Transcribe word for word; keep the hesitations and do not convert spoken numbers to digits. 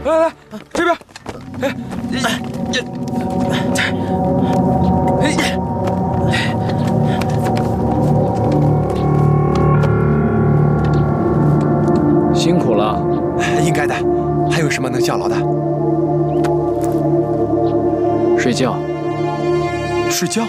来来，这边。哎，哎， 辛苦了。 应该的。还有什么能效劳的？ 睡觉。 睡觉。